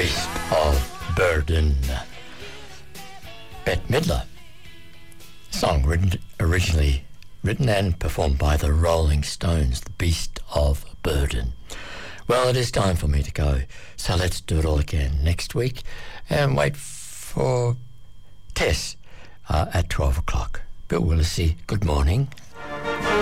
Beast of Burden. Bette Midler. Song originally written and performed by the Rolling Stones, The Beast of Burden. Well, it is time for me to go, so let's do it all again next week and wait for Tess at 12 o'clock. Bill Willesee, good morning.